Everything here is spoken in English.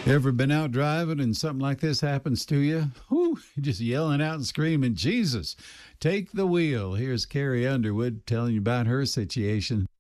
Ever been out driving and something like this happens to you? Whew, just yelling out and screaming, Jesus, take the wheel. Here's Carrie Underwood telling you about her situation.